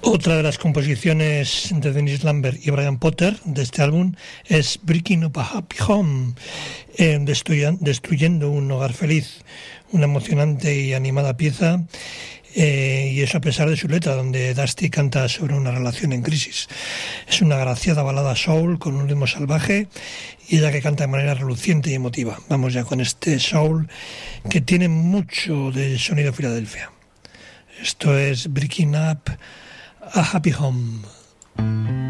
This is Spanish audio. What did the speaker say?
Otra de las composiciones de Dennis Lambert y Brian Potter de este álbum es Breaking Up a Happy Home, destruyendo un hogar feliz, una emocionante y animada pieza, y eso a pesar de su letra, donde Dusty canta sobre una relación en crisis. Es una agraciada balada soul con un ritmo salvaje y ella que canta de manera reluciente y emotiva. Vamos ya con este soul que tiene mucho de sonido Filadelfia. Esto es Breaking Up a Happy Home.